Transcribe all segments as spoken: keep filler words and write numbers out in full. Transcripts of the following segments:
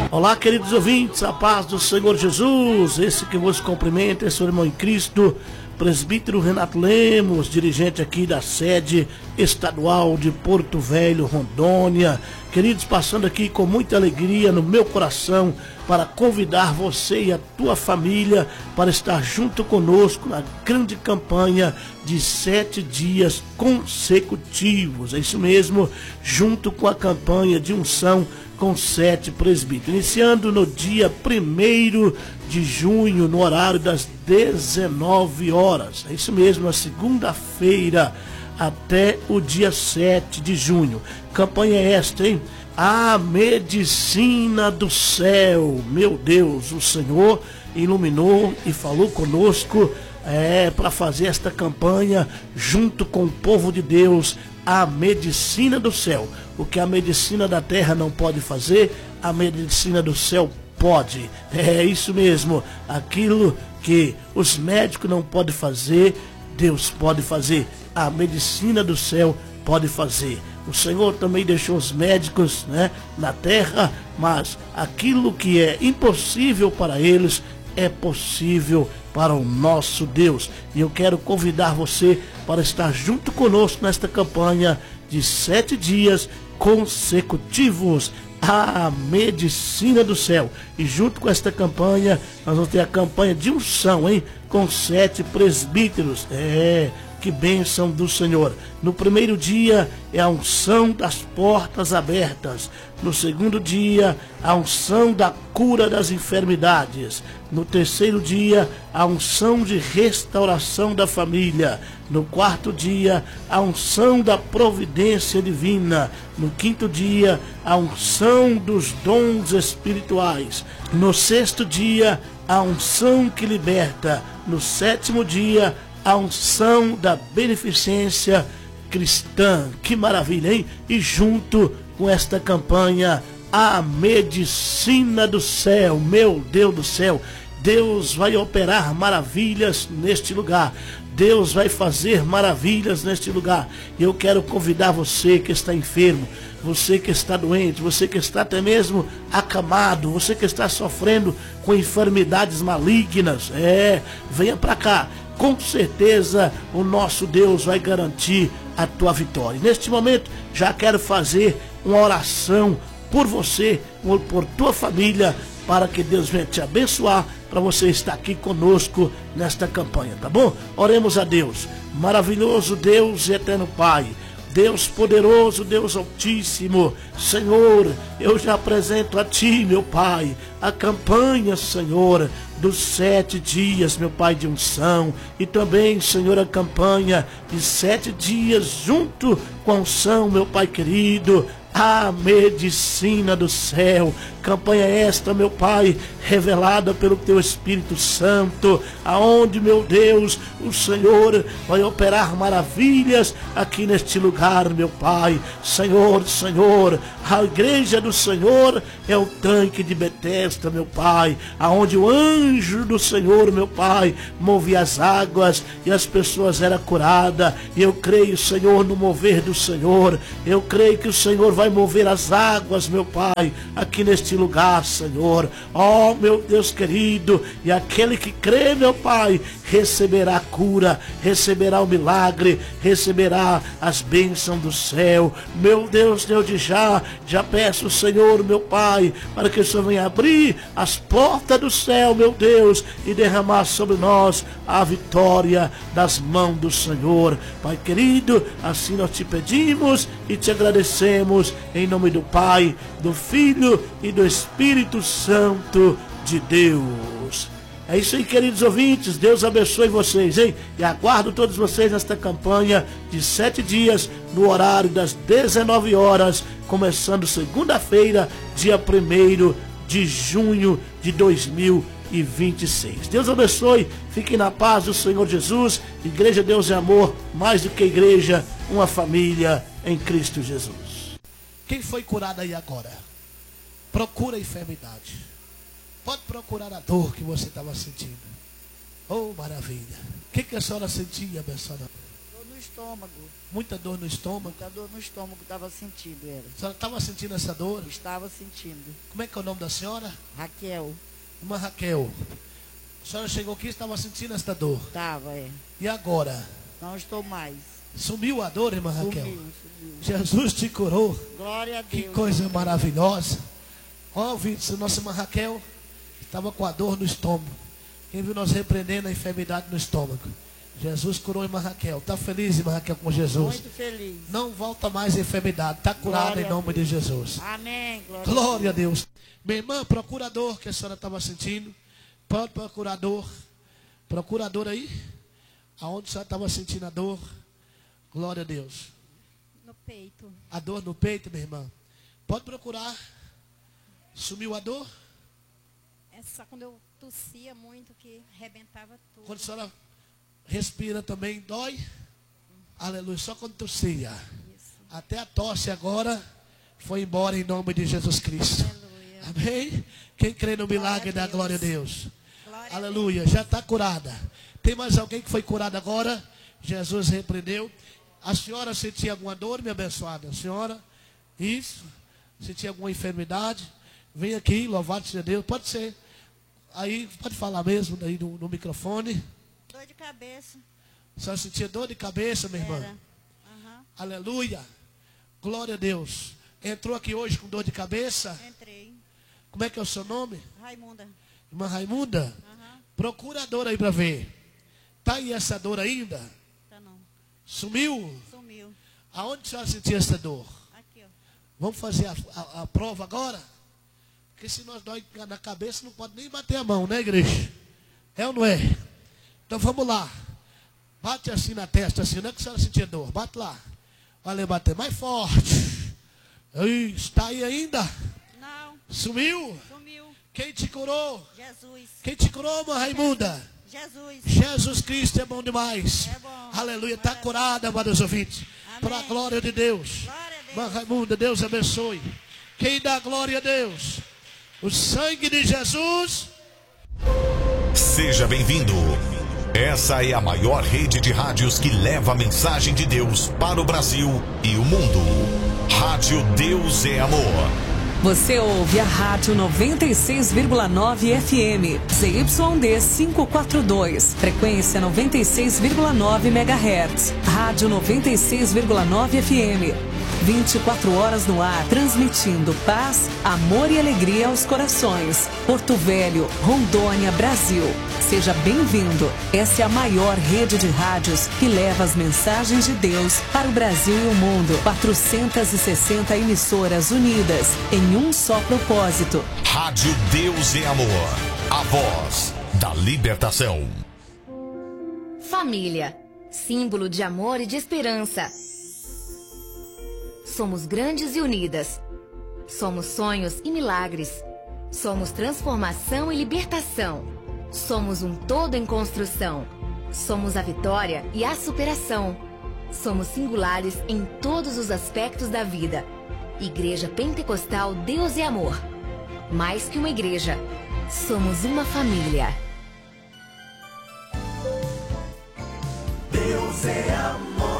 Olá, queridos ouvintes, a paz do Senhor Jesus. Esse que vos cumprimenta é seu irmão em Cristo, presbítero Renato Lemos, dirigente aqui da sede estadual de Porto Velho, Rondônia. Queridos, passando aqui com muita alegria no meu coração para convidar você e a tua família para estar junto conosco na grande campanha de sete dias consecutivos. É isso mesmo, junto com a campanha de unção com sete presbíteros, iniciando no dia primeiro de junho, no horário das dezenove horas. É isso mesmo, na segunda-feira até o dia sete de junho. Campanha esta, hein? A medicina do céu. Meu Deus, o Senhor iluminou e falou conosco é, para fazer esta campanha junto com o povo de Deus. A medicina do céu. O que a medicina da terra não pode fazer, a medicina do céu pode. É isso mesmo. Aquilo que os médicos não podem fazer, Deus pode fazer. A medicina do céu pode fazer. O Senhor também deixou os médicos, né, na terra, mas aquilo que é impossível para eles é possível para o nosso Deus. E eu quero convidar você para estar junto conosco nesta campanha de sete dias consecutivos, a medicina do céu. E junto com esta campanha, nós vamos ter a campanha de unção, hein? Com sete presbíteros. É, que bênção do Senhor. No primeiro dia é a unção das portas abertas. No segundo dia, a unção da cura das enfermidades. No terceiro dia, a unção de restauração da família. No quarto dia, a unção da providência divina. No quinto dia, a unção dos dons espirituais. No sexto dia, a unção que liberta. No sétimo dia, a unção da beneficência cristã. Que maravilha, hein? E junto com esta campanha, a medicina do céu. Meu Deus do céu, Deus vai operar maravilhas neste lugar. Deus vai fazer maravilhas neste lugar. E eu quero convidar você que está enfermo, você que está doente, você que está até mesmo acamado, você que está sofrendo com enfermidades malignas. É, venha para cá. Com certeza o nosso Deus vai garantir a tua vitória. Neste momento já quero fazer uma oração por você, por tua família, para que Deus venha te abençoar, para você estar aqui conosco nesta campanha, tá bom? Oremos a Deus. Maravilhoso Deus e eterno Pai, Deus poderoso, Deus altíssimo, Senhor, eu já apresento a Ti, meu Pai, a campanha, Senhor, dos sete dias, meu Pai, de unção, e também, Senhor, a campanha de sete dias junto com a unção, meu Pai querido, a medicina do céu. Campanha esta, meu Pai, revelada pelo Teu Espírito Santo, aonde, meu Deus, o Senhor vai operar maravilhas aqui neste lugar, meu Pai. Senhor, Senhor, a igreja do Senhor é o tanque de Betesda, meu Pai, aonde o anjo do Senhor, meu Pai, movia as águas e as pessoas eram curadas. E eu creio, Senhor, no mover do Senhor. Eu creio que o Senhor vai mover as águas, meu Pai, aqui neste lugar, Senhor. Ó, meu Deus querido, e aquele que crê, meu Pai, receberá a cura, receberá o milagre, receberá as bênçãos do céu. Meu Deus, Deus de já, já peço, Senhor, meu Pai, para que o Senhor venha abrir as portas do céu, meu Deus, e derramar sobre nós a vitória das mãos do Senhor. Pai querido, assim nós te pedimos e te agradecemos, em nome do Pai, do Filho e do Espírito Santo de Deus. É isso aí, queridos ouvintes, Deus abençoe vocês, hein? E aguardo todos vocês nesta campanha de sete dias, no horário das dezenove horas, começando segunda-feira, dia primeiro de junho de dois mil e vinte e seis. Deus abençoe, fiquem na paz do Senhor Jesus. Igreja Deus é Amor, mais do que igreja, uma família em Cristo Jesus. Quem foi curado aí agora? Procura a enfermidade. Pode procurar a dor que você estava sentindo. Oh, maravilha. O que, que a senhora sentia, abençoada? Dor no estômago. estômago. Muita dor no estômago? Muita dor no estômago, estava sentindo ela. A senhora estava sentindo essa dor? Estava sentindo. Como é que é o nome da senhora? Raquel. Irmã Raquel. A senhora chegou aqui e estava sentindo essa dor? Estava, é. E agora? Não estou mais. Sumiu a dor, irmã Raquel? Sumiu, sumiu. Jesus te curou. Glória a Deus. Que coisa maravilhosa. Ó, ouvintes, nossa irmã Raquel estava com a dor no estômago. Quem viu nós repreendendo a enfermidade no estômago? Jesus curou a irmã Raquel. Está feliz, irmã Raquel, com Jesus? Muito feliz. Não volta mais a enfermidade. Está curada em nome de Jesus. Amém. Glória, Glória a Deus. Minha irmã, procurador que a senhora estava sentindo. Pode procurador. Procurador aí. Aonde a senhora estava sentindo a dor? Glória a Deus. No peito. A dor no peito, minha irmã. Pode procurar. Sumiu a dor? É só quando eu tossia muito que arrebentava tudo. Quando a senhora respira também, dói? Hum. Aleluia. Só quando tossia. Isso. Até a tosse agora foi embora em nome de Jesus Cristo. Aleluia. Amém? Quem crê no milagre dá glória a Deus. Glória Aleluia. A Deus. Já está curada. Tem mais alguém que foi curado agora? Jesus repreendeu. A senhora sentia alguma dor, minha abençoada? A senhora? Isso? Sentia alguma enfermidade? Vem aqui, louvado seja Deus. Pode ser. Aí, pode falar mesmo aí no, no microfone. Dor de cabeça. A senhora sentia dor de cabeça, minha irmã? Era. Uhum. Aleluia. Glória a Deus. Entrou aqui hoje com dor de cabeça? Entrei. Como é que é o seu nome? Raimunda. Irmã Raimunda? Uhum. Procura a dor aí para ver. Tá aí essa dor ainda? Tá não. Sumiu? Sumiu. Aonde a senhora sentia essa dor? Aqui, ó. Vamos fazer a, a, a prova agora? Porque se nós dói na cabeça, não pode nem bater a mão, né, igreja? É ou não é? Então vamos lá. Bate assim na testa, assim, não é que a senhora sentia dor. Bate lá. Olha, bater mais forte. Está aí ainda? Não. Sumiu? Sumiu. Quem te curou? Jesus. Quem te curou, irmã Raimunda? Jesus. Jesus Cristo é bom demais. É bom. Aleluia. Está curada, amados ouvintes. Para a glória de Deus. Glória a Deus. Irmã Raimunda, Deus abençoe. Quem dá glória a Deus? O sangue de Jesus. Seja bem-vindo. Essa é a maior rede de rádios que leva a mensagem de Deus para o Brasil e o mundo. Rádio Deus é Amor. Você ouve a Rádio noventa e seis vírgula nove F M, Z Y D quinhentos e quarenta e dois, frequência noventa e seis vírgula nove megahertz. Rádio noventa e seis vírgula nove F M, vinte e quatro horas no ar, transmitindo paz, amor e alegria aos corações. Porto Velho, Rondônia, Brasil. Seja bem-vindo. Essa é a maior rede de rádios que leva as mensagens de Deus para o Brasil e o mundo. quatrocentas e sessenta emissoras unidas em um só propósito. Rádio Deus é Amor. A voz da libertação. Família, símbolo de amor e de esperança. Somos grandes e unidas. Somos sonhos e milagres. Somos transformação e libertação. Somos um todo em construção. Somos a vitória e a superação. Somos singulares em todos os aspectos da vida. Igreja Pentecostal Deus é Amor. Mais que uma igreja, somos uma família. Deus é amor.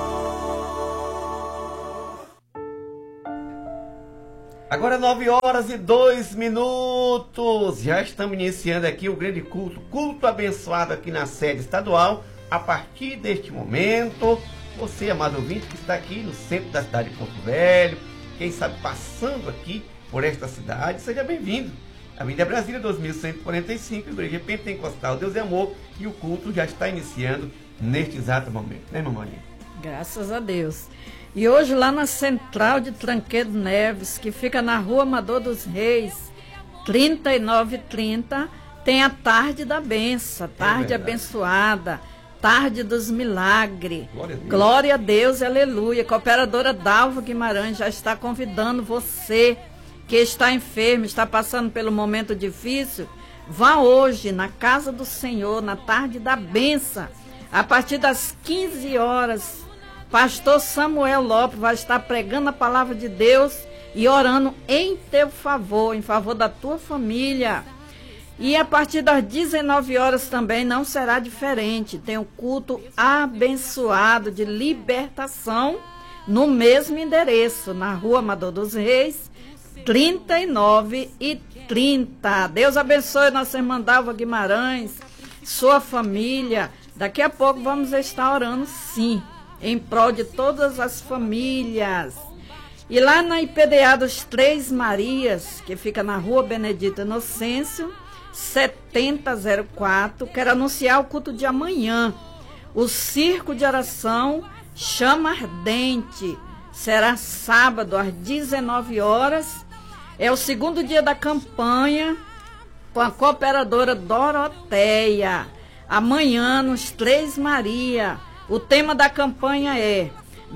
Agora nove horas e dois minutos. Já estamos iniciando aqui o grande culto, culto abençoado aqui na sede estadual. A partir deste momento, você, amado ouvinte, que está aqui no centro da cidade de Porto Velho, quem sabe passando aqui por esta cidade, seja bem-vindo. Avenida Brasília dois mil cento e quarenta e cinco, Igreja Pentecostal Deus é Amor, e o culto já está iniciando neste exato momento, né, mamãe? Graças a Deus. E hoje lá na Central de Tranquedo Neves, que fica na Rua Amador dos Reis, trinta e nove trinta, tem a Tarde da Benção, Tarde é abençoada, Tarde dos Milagres. Glória a Deus. Glória a Deus, aleluia. A cooperadora Dalva Guimarães já está convidando você que está enfermo, está passando pelo momento difícil. Vá hoje na Casa do Senhor, na Tarde da Benção, a partir das quinze horas. Pastor Samuel Lopes vai estar pregando a palavra de Deus e orando em teu favor, em favor da tua família. E a partir das dezenove horas também não será diferente. Tem o culto abençoado de libertação no mesmo endereço, na Rua Amador dos Reis, trinta e nove e trinta. Deus abençoe nossa irmã Dalva Guimarães, sua família. Daqui a pouco vamos estar orando, sim, em prol de todas as famílias. E lá na I P D A dos Três Marias, que fica na Rua Benedito Inocêncio, setenta zero quatro, quero anunciar o culto de amanhã. O circo de oração Chama Ardente será sábado às dezenove horas. É o segundo dia da campanha com a cooperadora Doroteia. Amanhã nos Três Maria. O tema da campanha é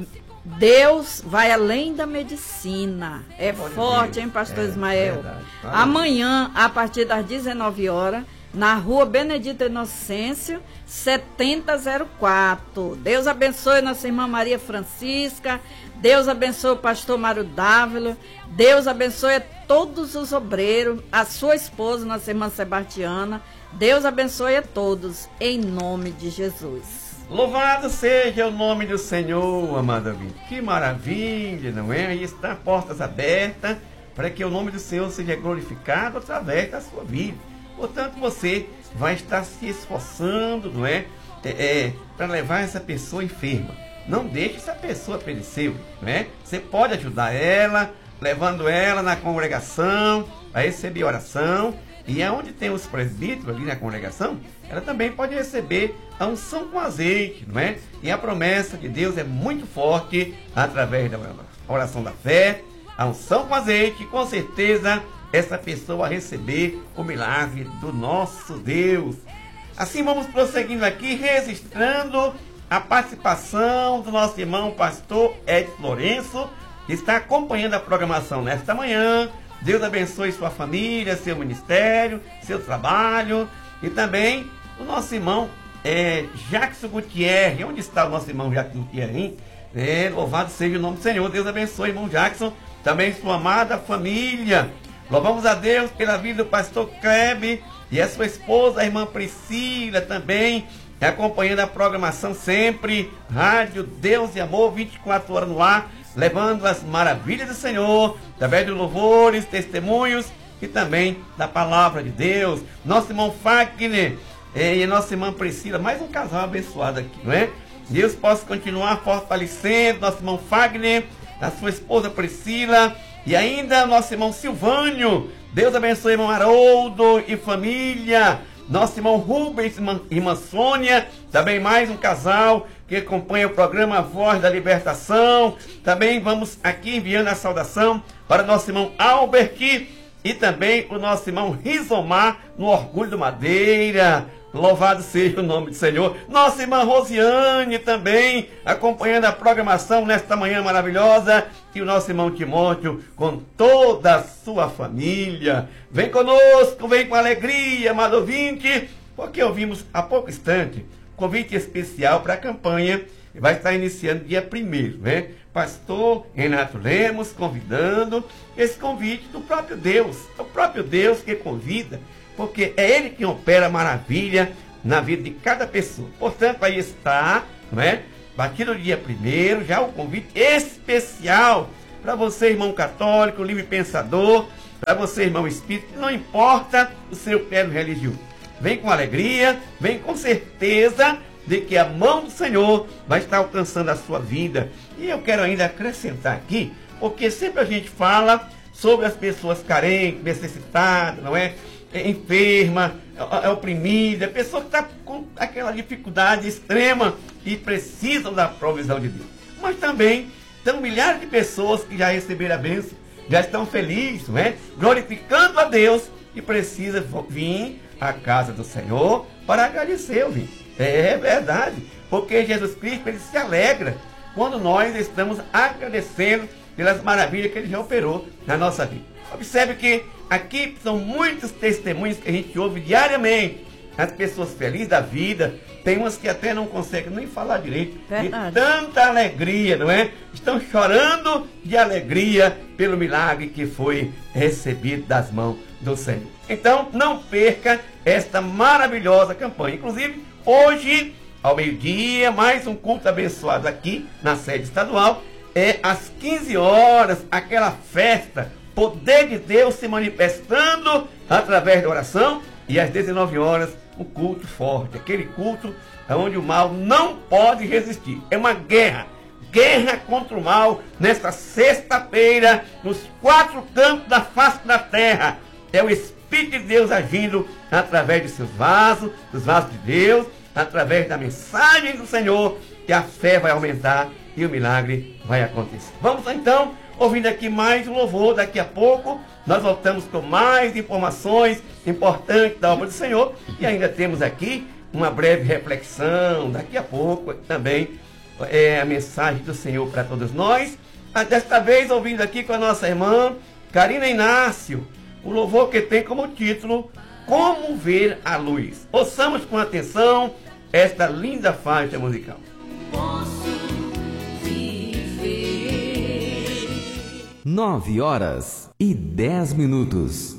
Deus vai além da medicina. É Pode forte, ver. hein, pastor é, Ismael? Verdade. Amanhã, a partir das dezenove horas, na Rua Benedito Inocêncio, setenta zero quatro. Deus abençoe nossa irmã Maria Francisca. Deus abençoe o pastor Mário Dávila. Deus abençoe a todos os obreiros, a sua esposa, nossa irmã Sebastiana. Deus abençoe a todos, em nome de Jesus. Louvado seja o nome do Senhor, amado amigo. Que maravilha, não é? Aí está portas abertas para que o nome do Senhor seja glorificado através da sua vida. Portanto, você vai estar se esforçando, não é? é, é para levar essa pessoa enferma. Não deixe essa pessoa perecer, não é? Você pode ajudar ela, levando ela na congregação, a receber oração. E aonde tem os presbíteros ali na congregação, ela também pode receber a unção com azeite, não é? E a promessa de Deus é muito forte através da oração da fé, a unção com azeite, com certeza essa pessoa vai receber o milagre do nosso Deus. Assim vamos prosseguindo aqui, registrando a participação do nosso irmão pastor Edson Lourenço, que está acompanhando a programação nesta manhã. Deus abençoe sua família, seu ministério, seu trabalho. E também o nosso irmão é, Jackson Gutierrez. Onde está o nosso irmão Jackson Gutierrez? É, louvado seja o nome do Senhor. Deus abençoe, irmão Jackson. Também sua amada família. Louvamos a Deus pela vida do pastor Kleber e a sua esposa, a irmã Priscila, também acompanhando a programação sempre. Rádio Deus e Amor, vinte e quatro horas no ar, levando as maravilhas do Senhor, através de louvores, testemunhos e também da palavra de Deus. Nosso irmão Fagner e a nossa irmã Priscila, mais um casal abençoado aqui, não é? Deus possa continuar fortalecendo nosso irmão Fagner, a sua esposa Priscila e ainda nosso irmão Silvânio. Deus abençoe irmão Haroldo e família. Nosso irmão Rubens e irmã Sônia, também mais um casal que acompanha o programa Voz da Libertação. Também vamos aqui enviando a saudação para nosso irmão Albert e também o nosso irmão Rizomar, no Orgulho do Madeira. Louvado seja o nome do Senhor. Nossa irmã Rosiane também acompanhando a programação nesta manhã maravilhosa. E o nosso irmão Timóteo com toda a sua família. Vem conosco, vem com alegria, amado ouvinte, porque ouvimos há pouco instante convite especial para a campanha que vai estar iniciando dia primeiro, né? Pastor Renato Lemos convidando esse convite do próprio Deus. É o próprio Deus que convida, porque é Ele que opera maravilha na vida de cada pessoa. Portanto, aí está, não é? Batido dia primeiro, já o convite especial para você, irmão católico, livre pensador, para você, irmão espírita, não importa o seu credo religioso. Vem com alegria, vem com certeza de que a mão do Senhor vai estar alcançando a sua vida. E eu quero ainda acrescentar aqui, porque sempre a gente fala sobre as pessoas carentes, necessitadas, não é? É enferma, é, é oprimida, pessoa que está com aquela dificuldade extrema e precisam da provisão de Deus. Mas também tem milhares de pessoas que já receberam a bênção, já estão felizes, não é? Glorificando a Deus e precisam vir à casa do Senhor para agradecer, ouvir. É verdade, porque Jesus Cristo ele se alegra quando nós estamos agradecendo pelas maravilhas que Ele já operou na nossa vida. Observe que aqui são muitos testemunhos que a gente ouve diariamente as pessoas felizes da vida, tem umas que até não conseguem nem falar direito, Verdade. de tanta alegria, não é? Estão chorando de alegria pelo milagre que foi recebido das mãos do Senhor. Então, não perca esta maravilhosa campanha. Inclusive, hoje, ao meio-dia, mais um culto abençoado aqui na sede estadual. É às quinze horas, aquela festa, poder de Deus se manifestando através da oração. E às dezenove horas, um culto forte, aquele culto onde o mal não pode resistir. É uma guerra, guerra contra o mal, nesta sexta-feira, nos quatro cantos da face da terra. É o Espírito de Deus agindo através de seus vasos, dos vasos de Deus, através da mensagem do Senhor, que a fé vai aumentar e o milagre vai acontecer. Vamos então, ouvindo aqui mais um louvor. Daqui a pouco nós voltamos com mais informações importantes da obra do Senhor. E ainda temos aqui uma breve reflexão. Daqui a pouco também é a mensagem do Senhor para todos nós. Desta vez ouvindo aqui com a nossa irmã Karina Inácio, o louvor que tem como título Como Ver a Luz. Ouçamos com atenção esta linda faixa musical. Nove horas e dez minutos.